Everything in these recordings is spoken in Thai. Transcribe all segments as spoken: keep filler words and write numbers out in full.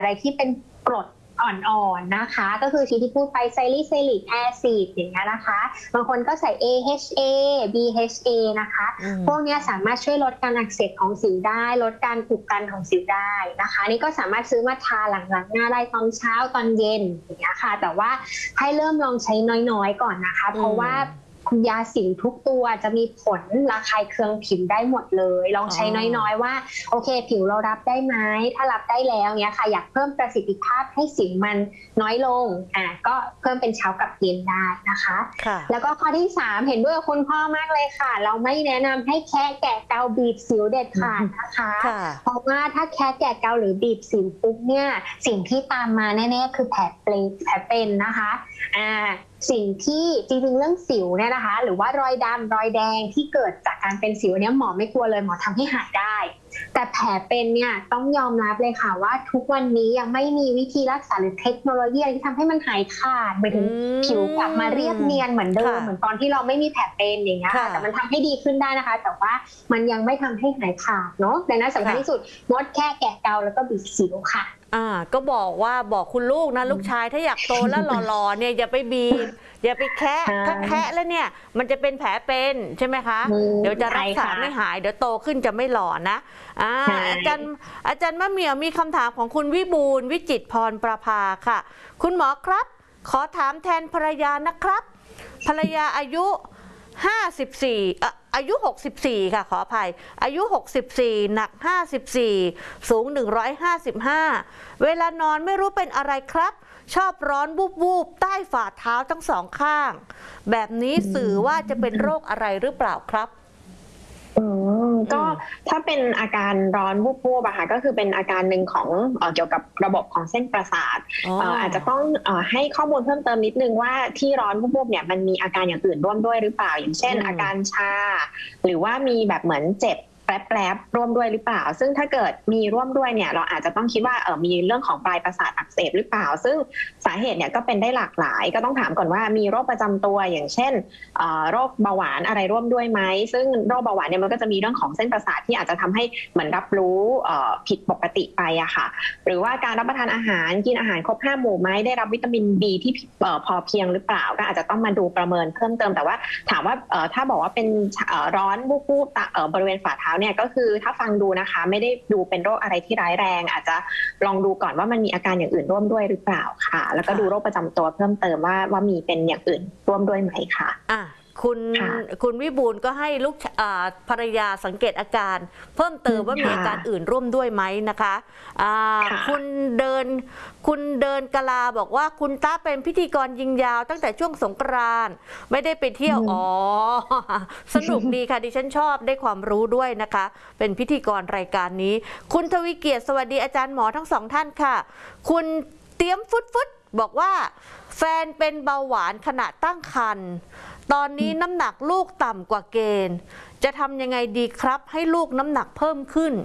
อะไรที่เป็นกรดอ่อนๆนะคะก็คือที่พูดไปไซลิซิลิกแอซิดอย่างเงี้ยนะคะบางคนก็ใส่ เอ เอช เอ บี เอช เอ นะคะพวกนี้สามารถช่วยลดการอักเสบของสิวได้ลดการอุดตันของสิวได้นะคะนี่ก็สามารถซื้อมาทาหลังล้างหน้าได้ตอนเช้าตอนเย็นอย่างเงี้ยค่ะแต่ว่าให้เริ่มลองใช้น้อยๆก่อนนะคะเพราะว่ายาสิวทุกตัวจะมีผลระคายเคืองผิวได้หมดเลยลองใช้น้อยๆว่าโอเคผิวเรารับได้ไหมถ้ารับได้แล้วเนี้ยค่ะอยากเพิ่มประสิทธิภาพให้สิวมันน้อยลงอ่ะก็เพิ่มเป็นเช้ากับเย็นได้นะคะแล้วก็ข้อที่สามเห็นด้วยกับคุณพ่อมากเลยค่ะเราไม่แนะนำให้แค่แกะเกาบีบสิวเด็ดขาดนะคะเพราะว่าถ้าแค่แกะเกาหรือบีบสิวปุ๊บเนี่ยสิ่งที่ตามมาแน่ๆคือแผลเป็นแผลเป็นนะคะอ่าสิ่งที่จริงๆเรื่องสิวเนี่ยนะคะหรือว่ารอยดำรอยแดงที่เกิดจากการเป็นสิวเนี่ยหมอไม่กลัวเลยหมอทำให้หายได้แต่แผลเป็นเนี่ยต้องยอมรับเลยค่ะว่าทุกวันนี้ยังไม่มีวิธีรักษาหรือเทคโนโลยีอะไรที่ทำให้มันหายขาดไปถึงผิวกลับมาเรียบเนียนเหมือนเดิมเหมือนตอนที่เราไม่มีแผลเป็นอย่างเงี้ยแต่มันทำให้ดีขึ้นได้นะคะแต่ว่ามันยังไม่ทำให้หายขาดเนาะดังนั้นสำคัญที่สุดงดแค่แกะเกาแล้วก็บีบสิวค่ะอ่าก็บอกว่าบอกคุณลูกนะลูกชายถ้าอยากโตแล้วหล่อๆเนี่ยอย่าไปบีบอย่าไปแคะถ้าแคะแล้วเนี่ยมันจะเป็นแผลเป็นใช่ไหมคะเดี๋ยวจะรักษาไม่หายเดี๋ยวโตขึ้นจะไม่หล่อนะอ่าอาจารย์อาจารย์มะเหมี่ยวมีคำถามของคุณวิบูลย์วิจิตรพรประภาค่ะคุณหมอครับขอถามแทนภรรยานะครับภรรยาอายุห้าสิบสี่อ่ะอายุหกสิบสี่ค่ะขออภัยอายุหกสิบสี่หนักห้าสิบสี่สูงหนึ่งร้อยห้าสิบห้าเวลานอนไม่รู้เป็นอะไรครับชอบร้อนวูบๆใต้ฝ่าเท้าทั้งสองข้างแบบนี้สื่อว่าจะเป็นโรคอะไรหรือเปล่าครับอืมก็ถ้าเป็นอาการร้อนวูบๆอะค่ะก็คือเป็นอาการหนึ่งของเอ่อเกี่ยวกับระบบของเส้นประสาทเอ่ออาจจะต้องเอ่อให้ข้อมูลเพิ่มเติมนิดนึงว่าที่ร้อนวูบๆเนี่ยมันมีอาการอย่างอื่นร่วมด้วยหรือเปล่าอย่างเช่นอาการชาหรือว่ามีแบบเหมือนเจ็บแปรบๆร่วมด้วยหรือเปล่าซึ่งถ้าเกิดมีร่วมด้วยเนี่ยเราอาจจะต้องคิดว่าเออมีเรื่องของปลายประสาทอักเสบหรือเปล่าซึ่งสาเหตุเนี่ยก็เป็นได้หลากหลายก็ต้องถามก่อนว่ามีโรคประจำตัวอย่างเช่นโรคเบาหวานอะไรร่วมด้วยไหมซึ่งโรคเบาหวานเนี่ยมันก็จะมีเรื่องของเส้นประสาทที่อาจจะทำให้เหมือนรับรู้ผิดปกติไปอะค่ะหรือว่าการรับประทานอาหารกินอาหารครบห้าหมู่ไหมได้รับวิตามินบีที่พอเพียงหรือเปล่าก็อาจจะต้องมาดูประเมินเพิ่มเติมแต่ว่าถามว่าถ้าบอกว่าเป็นร้อนวูบๆบริเวณฝ่าเท้าเนี่ยก็คือถ้าฟังดูนะคะไม่ได้ดูเป็นโรคอะไรที่ร้ายแรงอาจจะลองดูก่อนว่ามันมีอาการอย่างอื่นร่วมด้วยหรือเปล่าค่ะแล้วก็ดูโรคประจำตัวเพิ่มเติมว่าว่ามีเป็นอย่างอื่นร่วมด้วยไหมค่ะอ่ะคุณคุณวิบูลย์ก็ให้ลูกภรรยาสังเกตอาการเพิ่มเติมว่ามีอาการอื่นร่วมด้วยไหมนะคะคุณเดินคุณเดินกะลาบอกว่าคุณตาเป็นพิธีกรยิงยาวตั้งแต่ช่วงสงกรานต์ไม่ได้ไปเที่ยวอ๋อสนุกดีค่ะดิฉันชอบได้ความรู้ด้วยนะคะเป็นพิธีกรรายการนี้คุณทวีเกียรติสวัสดีอาจารย์หมอทั้งสองท่านค่ะคุณเตรียมฟุดฟุดบอกว่าแฟนเป็นเบาหวานขณะตั้งครรภ์ตอนนี้น้ำหนักลูกต่ำกว่าเกณฑ์จะทำยังไงดีครับให้ลูกน้ำหนักเพิ่มขึ้น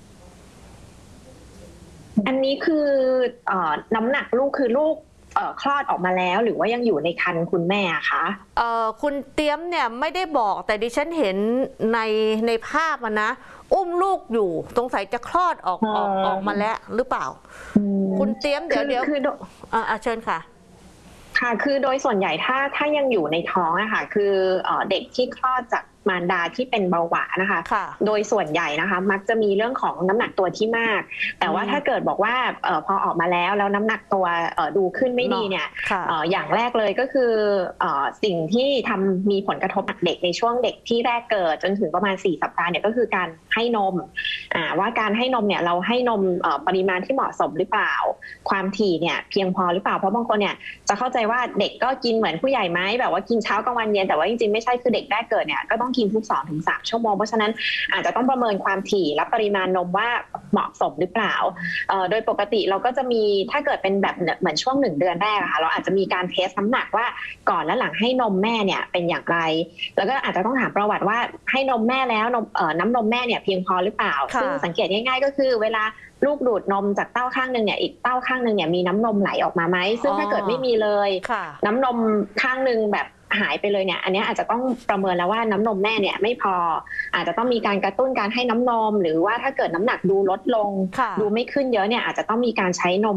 อันนี้คือเอ่อน้ำหนักลูกคือลูกเอ่อคลอดออกมาแล้วหรือว่ายังอยู่ในครรภ์คุณแม่คะเอ่อคุณเตรียมเนี่ยไม่ได้บอกแต่ดิฉันเห็นในในภาพนะอุ้มลูกอยู่สงสัยจะคลอดออกออกออกมาแล้วหรือเปล่าคุณเตรียมเดี๋ยวเดี๋ยวคืออ่าเชิญค่ะค่ะคือโดยส่วนใหญ่ถ้าถ้ายังอยู่ในท้องอะค่ะคือเด็กที่คลอดจากมารดาที่เป็นเบาหวานนะคะโดยส่วนใหญ่นะคะมักจะมีเรื่องของน้ำหนักตัวที่มากแต่ว่าถ้าเกิดบอกว่าพอออกมาแล้วแล้วน้ำหนักตัวดูขึ้นไม่ดีเนี่ยอย่างแรกเลยก็คือสิ่งที่ทำมีผลกระทบกับเด็กในช่วงเด็กที่แรกเกิดจนถึงประมาณสี่สัปดาห์เนี่ยก็คือการให้นมว่าการให้นมเนี่ยเราให้นมปริมาณที่เหมาะสมหรือเปล่าความถี่เนี่ยเพียงพอหรือเปล่าเพราะบางคนเนี่ยจะเข้าใจว่าเด็กก็กินเหมือนผู้ใหญ่ไหมแบบว่ากินเช้ากลางวันเย็นแต่ว่าจริงๆไม่ใช่คือเด็กแรกเกิดเนี่ยก็ต้องกินทุก สองถึงสาม ชั่วโมงเพราะฉะนั้นอาจจะต้องประเมินความถี่และปริมาณนมว่าเหมาะสมหรือเปล่าโดยปกติเราก็จะมีถ้าเกิดเป็นแบบเหมือนช่วงหนึ่งเดือนแรกค่ะเราอาจจะมีการเทสน้ำหนักว่าก่อนและหลังให้นมแม่เนี่ยเป็นอย่างไรแล้วก็อาจจะต้องถามประวัติว่าให้นมแม่แล้วนมน้ำนมแม่เนี่ยเพียงพอหรือเปล่าซึ่งสังเกตง่ายๆก็คือเวลาลูกดูดนมจากเต้าข้างหนึ่งเนี่ยอีกเต้าข้างหนึ่งเนี่ยมีน้ำนมไหลออกมาไหมซึ่งถ้าเกิดไม่มีเลยน้ำนมข้างหนึ่งแบบหายไปเลยเนี่ยอันนี้อาจจะต้องประเมินแล้วว่าน้ำนมแม่เนี่ยไม่พออาจจะต้องมีการกระตุ้นการให้น้ำนมหรือว่าถ้าเกิดน้ำหนักดูลดลงดูไม่ขึ้นเยอะเนี่ยอาจจะต้องมีการใช้นม